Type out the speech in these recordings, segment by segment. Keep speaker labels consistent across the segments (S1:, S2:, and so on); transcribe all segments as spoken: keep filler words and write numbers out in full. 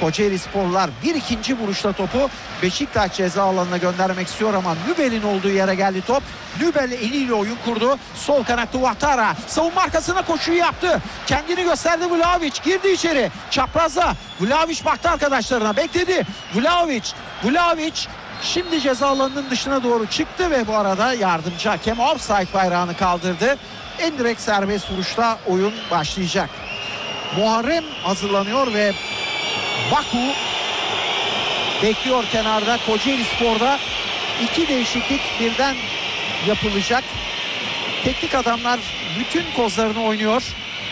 S1: Kocaelisporlular bir ikinci vuruşta topu Beşiktaş ceza alanına göndermek istiyor ama Nübel'in olduğu yere geldi top. Nübel eliyle oyun kurdu. Sol kanatta Ouattara savunma arkasına koşuyu yaptı. Kendini gösterdi Vlahovic. Girdi içeri. Çaprazda. Vlahovic baktı arkadaşlarına. Bekledi. Vlahovic. Vlahovic şimdi ceza alanının dışına doğru çıktı ve bu arada yardımcı hakem offside bayrağını kaldırdı. En direkt serbest vuruşta oyun başlayacak. Muharrem hazırlanıyor ve Baku bekliyor kenarda. Kocaelispor'da iki değişiklik birden yapılacak. Teknik adamlar bütün kozlarını oynuyor.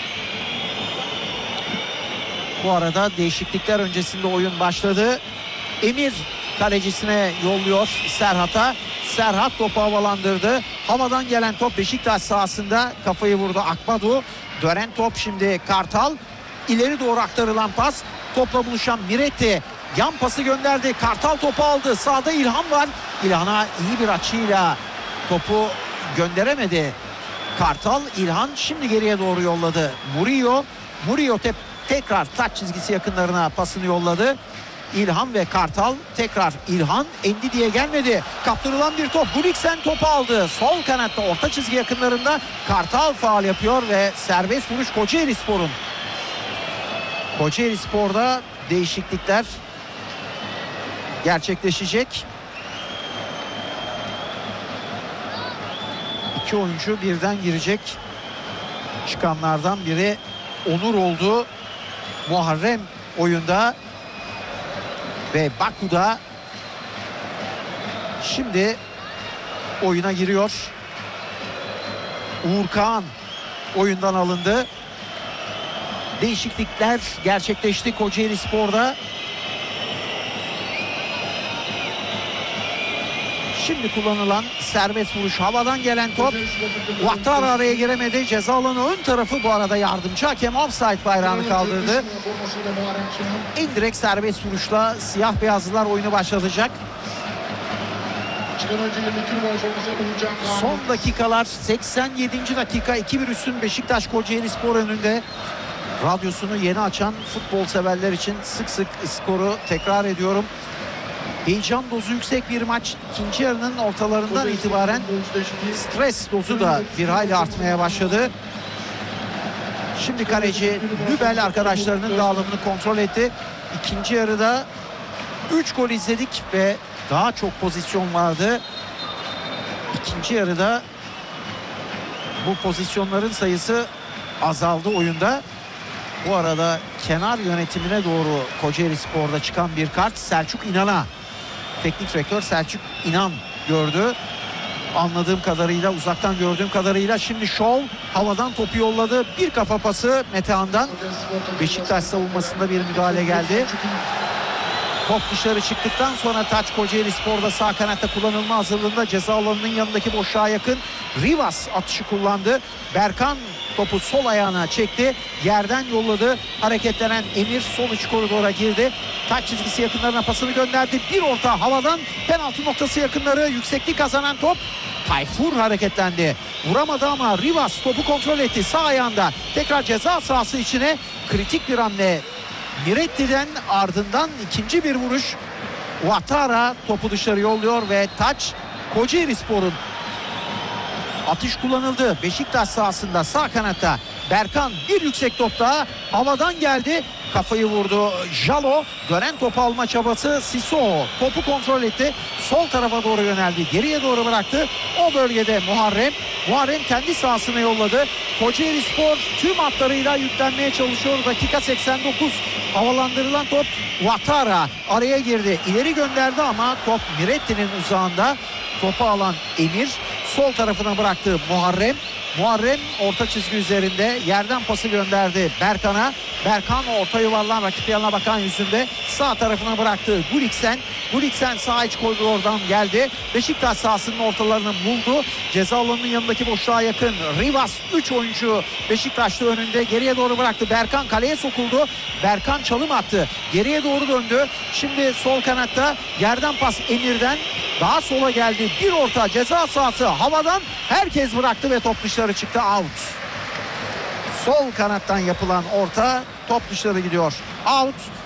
S1: Bu arada değişiklikler öncesinde oyun başladı. Emir kalecisine yolluyor Serhat'a. Serhat topu havalandırdı. Havadan gelen top Beşiktaş sahasında kafayı vurdu Akbadu. Dönen top şimdi Kartal. İleri doğru aktarılan pas. Topla buluşan Miretti yan pası gönderdi. Kartal topu aldı. Sağda İlhan var. İlhan'a iyi bir açıyla topu gönderemedi Kartal. İlhan şimdi geriye doğru yolladı. Murillo. Murillo te tekrar taç çizgisi yakınlarına pasını yolladı. İlhan ve Kartal tekrar İlhan. Endidi'ye gelmedi. Kaptırılan bir top. Gulliksen topu aldı. Sol kanatta orta çizgi yakınlarında Kartal faul yapıyor ve serbest vuruş Kocaelispor'un. Kocaelispor'da değişiklikler gerçekleşecek. İki oyuncu birden girecek. Çıkanlardan biri Onur oldu. Muharrem oyunda ve Baku'da şimdi oyuna giriyor. Uğur Kağan oyundan alındı. Değişiklikler gerçekleşti Kocaelispor'da. Şimdi kullanılan serbest vuruş, havadan gelen top. Ouattara araya giremedi. Ceza alanı ön tarafı, bu arada yardımcı hakem offside bayrağını kaldırdı. En direkt serbest vuruşla siyah beyazlılar oyunu başlatacak. Son dakikalar, seksen yedinci dakika, iki bir üstün Beşiktaş Kocaelispor önünde. Radyosunu yeni açan futbol severler için sık sık skoru tekrar ediyorum. Heyecan dozu yüksek bir maç. İkinci yarının ortalarından itibaren stres dozu da bir hayli artmaya başladı. Şimdi kaleci Nübel arkadaşlarının dağılımını kontrol etti. İkinci yarıda üç gol izledik ve daha çok pozisyon vardı. İkinci yarıda bu pozisyonların sayısı azaldı oyunda. Bu arada kenar yönetimine doğru Kocaelispor'da çıkan bir kart Selçuk İnan'a. Teknik direktör Selçuk İnan gördü. Anladığım kadarıyla, uzaktan gördüğüm kadarıyla şimdi Şov havadan topu yolladı. Bir kafa pası Metehan'dan. Beşiktaş savunmasında bir müdahale geldi. Top dışarı çıktıktan sonra taç Kocaelispor'da sağ kanatta kullanılma hazırlığında, ceza alanının yanındaki boşluğa yakın Rivas atışı kullandı. Berkan topu sol ayağına çekti. Yerden yolladı. Hareketlenen Emir sol iç koridora girdi. Taç çizgisi yakınlarına pasını gönderdi. Bir orta havadan penaltı noktası yakınları, yükseklik kazanan top. Tayfur hareketlendi. Vuramadı ama Rivas topu kontrol etti. Sağ ayağında tekrar ceza sahası içine kritik bir hamle. Miretti'den ardından ikinci bir vuruş. Ouattara topu dışarı yolluyor ve taç Kocaelispor'un. Atış kullanıldı. Beşiktaş sahasında sağ kanatta Berkan, bir yüksek top daha havadan geldi. Kafayı vurdu Jalo. Dönen topu alma çabası Sissoko. Topu kontrol etti. Sol tarafa doğru yöneldi. Geriye doğru bıraktı. O bölgede Muharrem. Muharrem kendi sahasına yolladı. Kocaelispor tüm hatlarıyla yüklenmeye çalışıyor. Dakika seksen dokuz. Havalandırılan top Ouattara araya girdi. İleri gönderdi ama top Miretti'nin uzağında. Topu alan Emir sol tarafına bıraktı Muharrem. Muharrem orta çizgi üzerinde yerden pası gönderdi Berkan'a. Berkan orta yuvarlan rakip yanına bakan yüzünde sağ tarafına bıraktı Gulliksen. Gulliksen sağ iç koridordan geldi. Beşiktaş sahasının ortalarını buldu. Ceza alanının yanındaki boşluğa yakın Rivas, üç oyuncu Beşiktaş'ta önünde, geriye doğru bıraktı. Berkan kaleye sokuldu. Berkan çalım attı. Geriye doğru döndü. Şimdi sol kanatta yerden pas Emir'den. Daha sola geldi. Bir orta ceza sahası havadan herkes bıraktı ve top dışarı çıktı. Out. Sol kanattan yapılan orta, top dışarı gidiyor. Out.